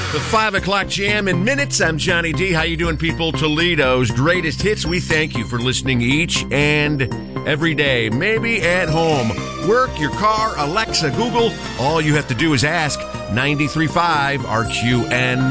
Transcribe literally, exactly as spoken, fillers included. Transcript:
The five o'clock jam in minutes. I'm Johnny D. How you doing, people? Toledo's greatest hits. We thank you for listening each and every day. Maybe at home, work, your car, Alexa, Google. All you have to do is ask ninety-three point five R Q N.